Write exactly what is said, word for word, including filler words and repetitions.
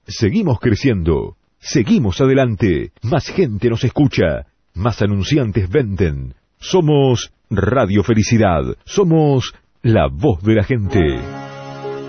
Seguimos creciendo. Seguimos adelante. Más gente nos escucha. Más anunciantes venden. Somos Radio Felicidad. Somos la voz de la gente.